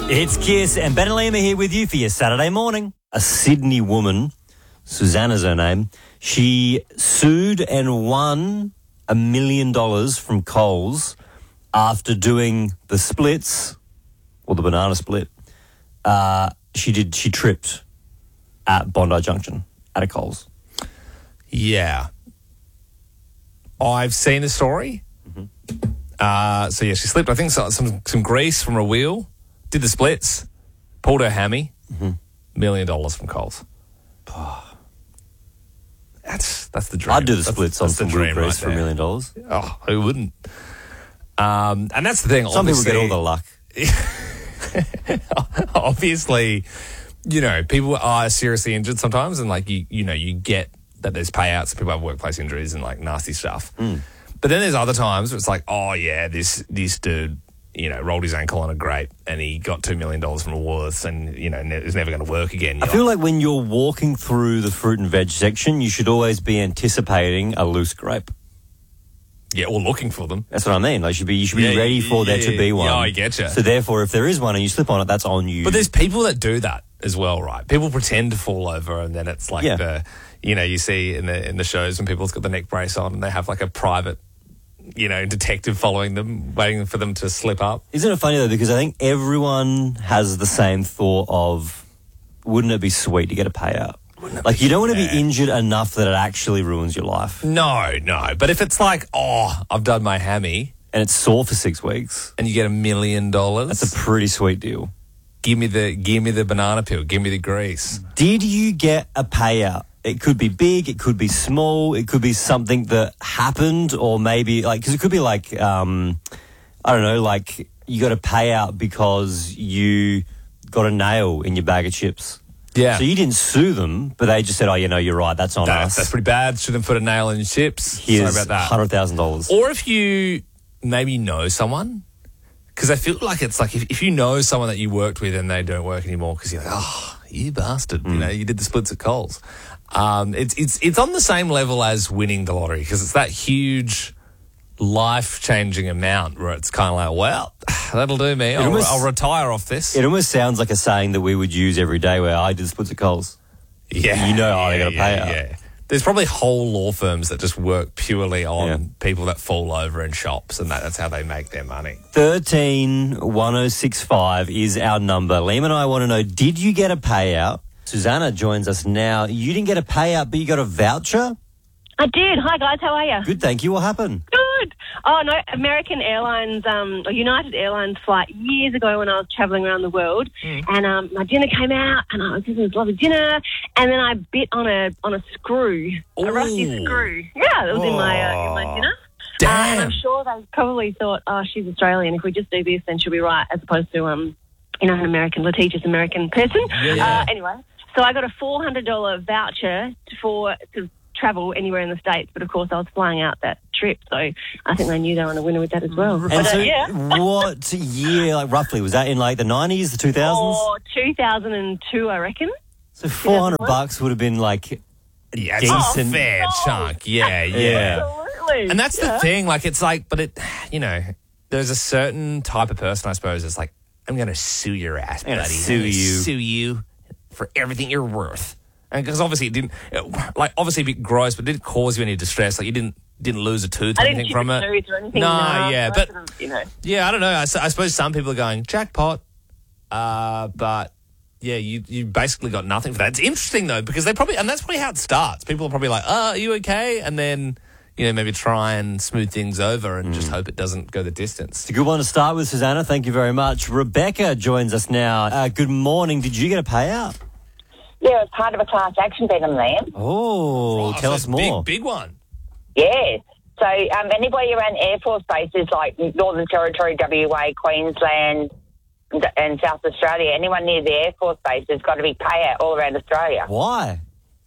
It's Kiss and Ben and Liam are here with you for your Saturday morning. A Sydney woman, Susanna's her name, she sued and won $1 million from Coles after doing the splits, or the banana split. She tripped at Bondi Junction at a Coles. Yeah. I've seen the story. So, yeah, she slipped, I think, some grease from her wheel, did the splits, pulled her hammy, $1 million from Coles. That's the dream. I'd do the splits on some wheel grease for $1 million. Oh, who wouldn't? And that's the thing. Some people get all the luck. Obviously, you know, people are seriously injured sometimes, and like you get that there's payouts. People have workplace injuries and like nasty stuff. But then there's other times where it's like, oh yeah, this dude, you know, rolled his ankle on a grape and he got $2 million from Woolworths, and you know, it's never going to work again. I feel like when you're walking through the fruit and veg section, you should always be anticipating a loose grape. Yeah, or looking for them. That's what I mean. Like, you should be ready for there to be one. Yeah, I get you. So therefore, if there is one and you slip on it, that's on you. But there's people that do that as well, right? People pretend to fall over, and then it's like you see in the shows when people's got the neck brace on and they have like a private, you know, detective following them, waiting for them to slip up. Isn't it funny though? Because I think everyone has the same thought of, wouldn't it be sweet to get a payout? Like, you don't want to be injured enough that it actually ruins your life. No. But if it's like, oh, I've done my hammy. And it's sore for 6 weeks. And you get $1 million. That's a pretty sweet deal. Give me the banana peel. Give me the grease. Did you get a payout? It could be big. It could be small. It could be something that happened, or maybe like, because it could be like, I don't know, like you got a payout because you got a nail in your bag of chips. Yeah. So you didn't sue them, but they just said, oh, you know, you're right, that's on us. That's pretty bad. Shouldn't put a nail in your chips. Here's Sorry about that. $100,000. Or if you maybe know someone, because I feel like it's like if you know someone that you worked with and they don't work anymore, because you're like, oh, you bastard, you know, you did the splits at Coles. It's on the same level as winning the lottery, because it's that huge life-changing amount where it's kind of like, well, that'll do me. I'll retire off this. It almost sounds like a saying that we would use every day, where I did splits at Coles. Yeah. You know, they got to pay out. Yeah. There's probably whole law firms that just work purely on people that fall over in shops, and that's how they make their money. 131065 is our number. Liam and I want to know, did you get a payout? Susanna joins us now. You didn't get a payout, but you got a voucher? I did. Hi, guys. How are you? Good, thank you. What happened? Good. Oh, no, American Airlines, or United Airlines flight years ago when I was travelling around the world, and my dinner came out, and I was having this lovely dinner, and then I bit on a screw, a rusty screw. Yeah, that was in my dinner. Damn. And I'm sure they probably thought, oh, she's Australian. If we just do this, then she'll be right, as opposed to, an American, litigious American person. Yeah. Anyway, so I got a $400 voucher to travel anywhere in the States, but of course I was flying out that trip, so I think they knew they were on a winner with that as well. And what year, like roughly, was that in like the 90s, the 2000s? Oh, 2002, I reckon. So $400 would have been like a decent fair chunk. Yeah. Absolutely. And that's the thing, like it's like, but it, you know, there's a certain type of person, I suppose, that's like, I'm going to sue your ass, buddy. I'm going to sue you for everything you're worth. And because obviously it didn't, like obviously a bit gross, but it didn't cause you any distress. Like you didn't lose a tooth or anything from it. Tooth or anything. But you know. Yeah, I don't know. I suppose some people are going jackpot, but yeah, you basically got nothing for that. It's interesting though, because and that's probably how it starts. People are probably like, "Oh, are you okay?" And then, you know, maybe try and smooth things over and just hope it doesn't go the distance. It's a good one to start with, Susanna. Thank you very much. Rebecca joins us now. Good morning. Did you get a payout? Yeah, it's part of a class action, Ben and Liam. Oh, tell us more. Big one. Yeah. So anybody around Air Force bases like Northern Territory, WA, Queensland and South Australia, anyone near the Air Force base has got to be payout all around Australia. Why?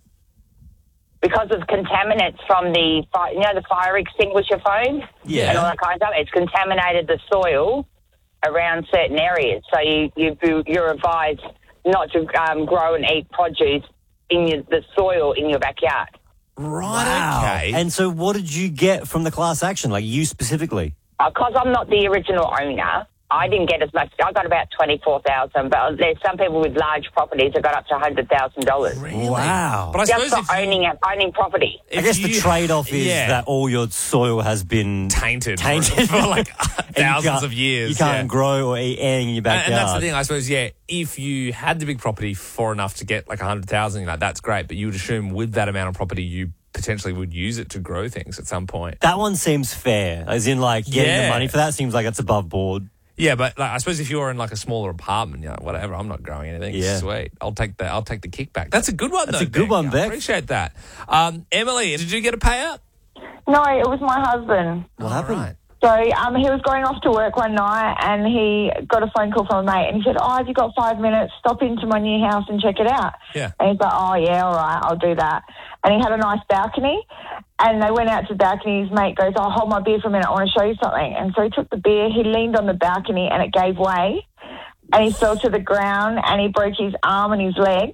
Because of contaminants from the fire extinguisher foam and all that kind of stuff. It's contaminated the soil around certain areas. So you're advised not to grow and eat produce in the soil in your backyard. Right, wow. okay. And so what did you get from the class action, like you specifically? Because I'm not the original owner, I didn't get as much. I got about $24,000, but there's some people with large properties that got up to $100,000. Really? Wow. But I Just suppose for owning property. I guess the trade-off is that all your soil has been tainted for like thousands of years. You can't grow or eat anything in your backyard. And that's the thing, I suppose, if you had the big property for enough to get like 100,000, that's great, but you would assume with that amount of property, you potentially would use it to grow things at some point. That one seems fair, as in like getting the money for that seems like it's above board. Yeah, but like, I suppose if you're in like a smaller apartment, whatever, I'm not growing anything. Yeah. Sweet. I'll take the kickback. That's a good one, That's a good one, Beck. I appreciate that. Emily, did you get a payout? No, it was my husband. What happened? Right. So he was going off to work one night and he got a phone call from a mate and he said, have you got 5 minutes? Stop into my new house and check it out. Yeah. And he's like, oh, yeah, all right, I'll do that. And he had a nice balcony and they went out to the balcony. His mate goes, oh, hold my beer for a minute, I want to show you something. And so he took the beer, he leaned on the balcony and it gave way and he fell to the ground and he broke his arm and his leg.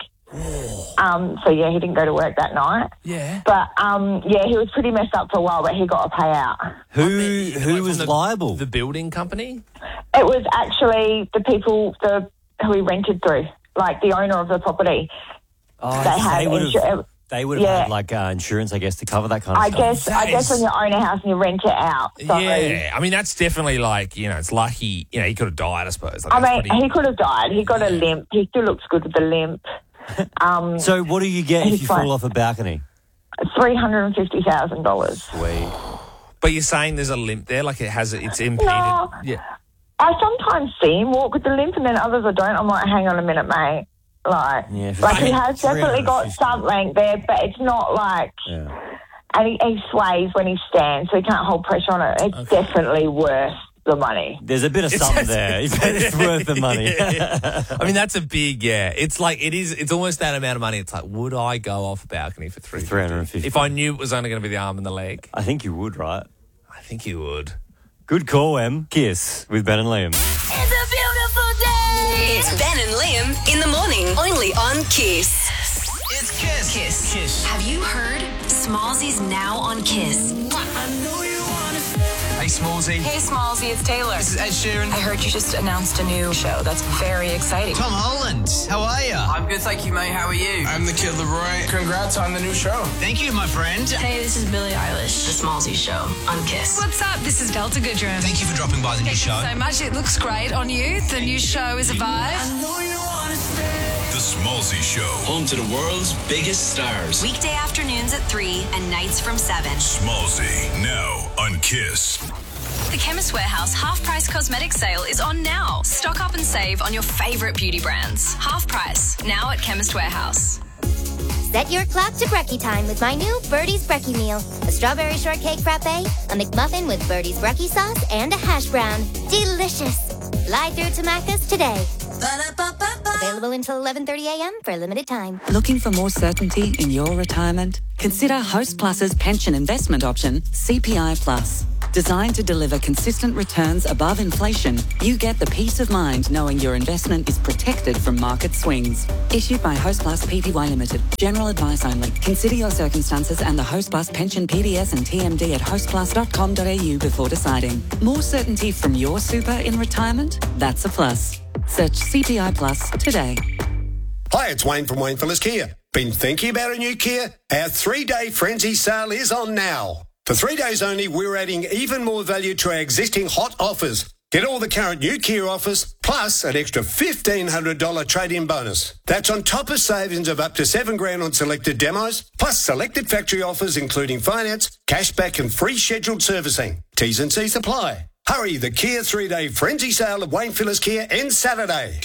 So he didn't go to work that night. Yeah. But he was pretty messed up for a while, but he got a payout. Who was liable? The building company? It was actually the people who he rented through, like the owner of the property. Oh, they would have had like insurance, I guess, to cover that kind of stuff. I guess when you own a house and you rent it out. So, yeah, I mean that's definitely like it's lucky. He could have died, I suppose. Like, he could have died. He got a limp. He still looks good with the limp. So what do you get if you fall off a balcony? $350,000. Sweet. But you're saying there's a limp there, like it's impeded. No, yeah. I sometimes see him walk with the limp, and then others I don't. I'm like, hang on a minute, mate. Like he has definitely got something there, but it's not like. Yeah. And he sways when he stands, so he can't hold pressure on it. It's definitely worth the money. There's a bit of something there. It's worth the money. Yeah. I mean, that's a big, It's like, it's almost that amount of money. It's like, would I go off a balcony for $350? If I knew it was only going to be the arm and the leg? I think you would, right? I think you would. Good call, Em. Kiss with Ben and Liam. It's a beautiful day. It's Ben and Liam in the morning, only on Kiss. It's Kiss. Kiss. Have you heard? Smallsy's now on Kiss. I know you want to. Hey, Smallsy. Hey, Smallsy, it's Taylor. This is Ed Sheeran. I heard you just announced a new show. That's very exciting. Tom Holland. How are you? I'm good, thank you, mate. How are you? I'm the Kid Leroy. Congrats on the new show. Thank you, my friend. Hey, this is Billie Eilish. The Smallsy Show on Kiss. What's up? This is Delta Goodrum. Thank you for dropping by the new show. Thank you so much. It looks great on you. The new show is a vibe. I know you want to stay. The Smallsy Show. Home to the world's biggest stars. Weekday afternoons at 3 and nights from 7. Smallsy, now on Kiss. The Chemist Warehouse half-price cosmetic sale is on now. Stock up and save on your favourite beauty brands. Half price, now at Chemist Warehouse. Set your clock to brekkie time with my new Birdie's Brekkie meal. A strawberry shortcake frappe, a McMuffin with Birdie's Brekkie sauce, and a hash brown. Delicious. Fly through to Macca's today. Available until 11:30 a.m. for a limited time. Looking for more certainty in your retirement? Consider Host Plus's pension investment option, CPI Plus. Designed to deliver consistent returns above inflation, you get the peace of mind knowing your investment is protected from market swings. Issued by Host Plus Pty Limited. General advice only. Consider your circumstances and the Host Plus pension PDS and TMD at hostplus.com.au before deciding. More certainty from your super in retirement? That's a plus. Search CPI Plus today. Hi, it's Wayne from Wayne Phillips Kia. Been thinking about a new Kia? Our 3-day frenzy sale is on now. For 3 days only, we're adding even more value to our existing hot offers. Get all the current new Kia offers, plus an extra $1,500 trade-in bonus. That's on top of savings of up to $7,000 on selected demos, plus selected factory offers including finance, cashback and free scheduled servicing. T's and C's apply. Hurry, the Kia 3-day frenzy sale at Wayne Phillips Kia ends Saturday.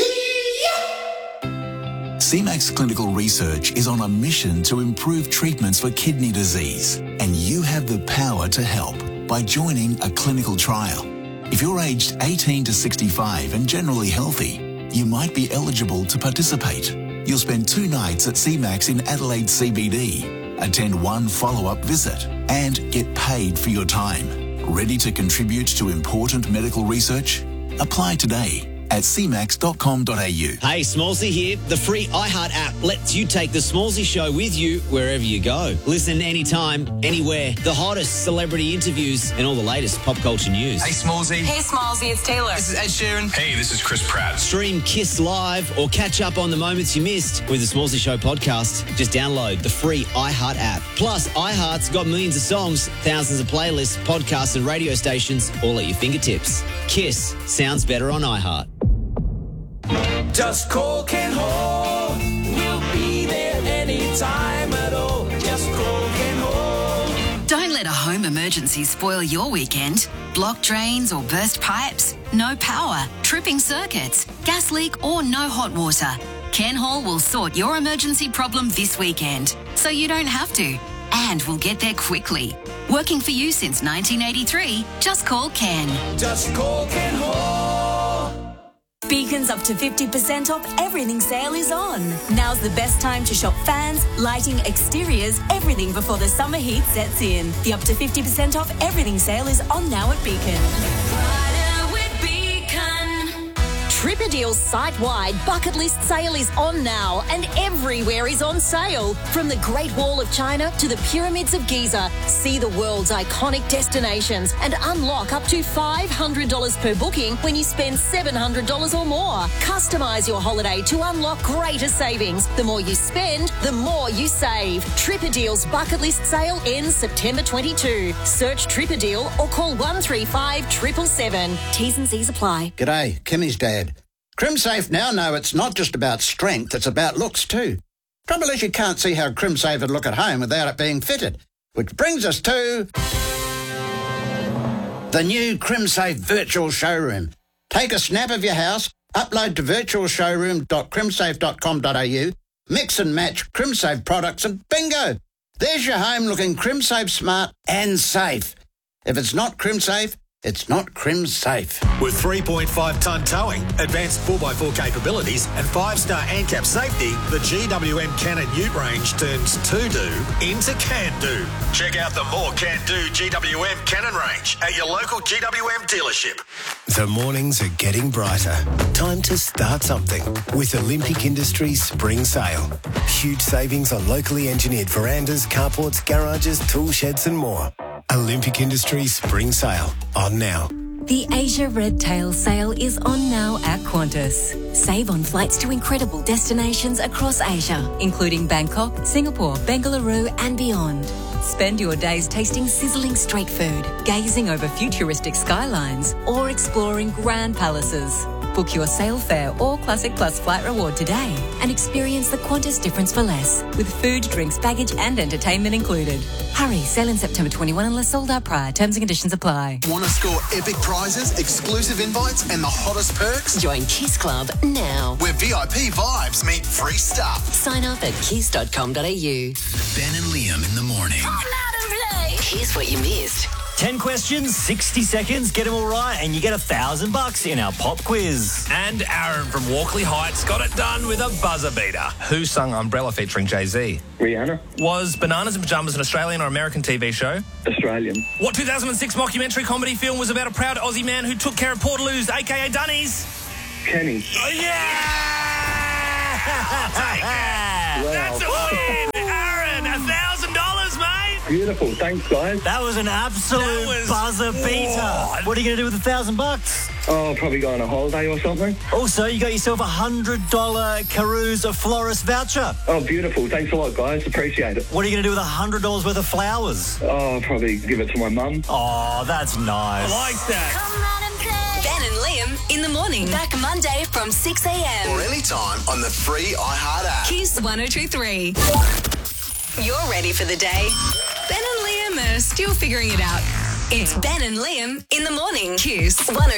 CMAX Clinical Research is on a mission to improve treatments for kidney disease, and you have the power to help by joining a clinical trial. If you're aged 18 to 65 and generally healthy, you might be eligible to participate. You'll spend 2 nights at CMAX in Adelaide CBD, attend 1 follow-up visit, and get paid for your time. Ready to contribute to important medical research? Apply today. at cmax.com.au. Hey, Smallsy here. The free iHeart app lets you take The Smallsy Show with you wherever you go. Listen anytime, anywhere. The hottest celebrity interviews and all the latest pop culture news. Hey, Smallsy. Hey, Smallsy, it's Taylor. This is Ed Sheeran. Hey, this is Chris Pratt. Stream Kiss Live or catch up on the moments you missed with The Smallsy Show podcast. Just download the free iHeart app. Plus, iHeart's got millions of songs, thousands of playlists, podcasts and radio stations all at your fingertips. Kiss sounds better on iHeart. Just call Ken Hall. We'll be there anytime at all. Just call Ken Hall. Don't let a home emergency spoil your weekend. Blocked drains or burst pipes? No power, tripping circuits, gas leak or no hot water. Ken Hall will sort your emergency problem this weekend, so you don't have to. And we'll get there quickly. Working for you since 1983, just call Ken. Just call Ken Hall. Beacon's up to 50% off everything sale is on. Now's the best time to shop fans, lighting, exteriors, everything before the summer heat sets in. The up to 50% off everything sale is on now at Beacon. TripADeal's site-wide bucket list sale is on now and everywhere is on sale. From the Great Wall of China to the Pyramids of Giza, see the world's iconic destinations and unlock up to $500 per booking when you spend $700 or more. Customise your holiday to unlock greater savings. The more you spend, the more you save. TripADeal's bucket list sale ends September 22. Search TripADeal or call 135 777. T's and C's apply. G'day, Kimmy's dad. CrimSafe now know it's not just about strength, it's about looks too. Trouble is you can't see how CrimSafe would look at home without it being fitted. Which brings us to the new CrimSafe Virtual Showroom. Take a snap of your house, upload to virtualshowroom.crimsafe.com.au, mix and match CrimSafe products and bingo! There's your home looking CrimSafe smart and safe. If it's not CrimSafe, it's not CrimSafe. With 3.5-tonne towing, advanced 4x4 capabilities and 5-star ANCAP safety, the GWM Cannon Ute range turns to-do into can-do. Check out the more can-do GWM Cannon range at your local GWM dealership. The mornings are getting brighter. Time to start something with Olympic Industries Spring Sale. Huge savings on locally engineered verandas, carports, garages, tool sheds and more. Olympic Industries Spring Sale, on now. The Asia Red Tail sale is on now at Qantas. Save on flights to incredible destinations across Asia, including Bangkok, Singapore, Bengaluru and beyond. Spend your days tasting sizzling street food, gazing over futuristic skylines or exploring grand palaces. Book your sale fare or Classic Plus flight reward today and experience the Qantas difference for less with food, drinks, baggage and entertainment included. Hurry, sale in September 21 unless sold out prior. Terms and conditions apply. Want to score epic prizes, exclusive invites and the hottest perks? Join Kiss Club now. Where VIP vibes meet free stuff. Sign up at kiss.com.au. Ben and Liam in the morning. Come out and play. Here's what you missed. 10 questions, 60 seconds, get them all right, and you get $1,000 in our pop quiz. And Aaron from Walkley Heights got it done with a buzzer beater. Who sung Umbrella featuring Jay-Z? Rihanna. Was Bananas in Pyjamas an Australian or American TV show? Australian. What 2006 mockumentary comedy film was about a proud Aussie man who took care of Portaloos, a.k.a. Dunnies? Kenny. Oh, yeah! Wow. That's a win! Aaron, $1,000, mate! Beautiful. Thanks, guys. That was an absolute buzzer beater. What are you going to do with $1,000? Oh, probably go on a holiday or something. Also, you got yourself a $100 Caruso Florist voucher. Oh, beautiful. Thanks a lot, guys. Appreciate it. What are you going to do with $100 worth of flowers? Oh, I'll probably give it to my mum. Oh, that's nice. I like that. Come on and play. Ben and Liam in the morning. Back Monday from 6 a.m. Or anytime on the free iHeart app. Kiss 102.3. You're ready for the day. Ben and Liam are still figuring it out. It's Ben and Liam in the morning. Kiss 102.3.